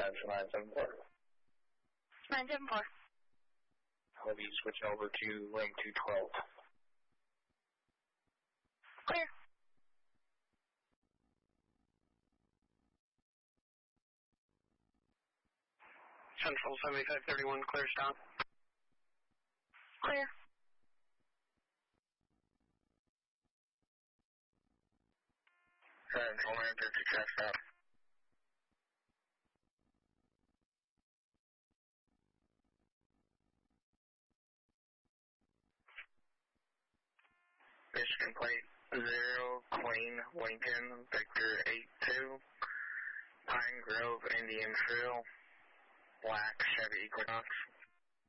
974. 974. Hope you switch over to link 212. Clear. Central 7531, clear stop. Clear. Central 950, check stop. Michigan plate 0, Queen, Lincoln, Victor 82, Pine Grove, Indian Trail, black Chevy Equinox.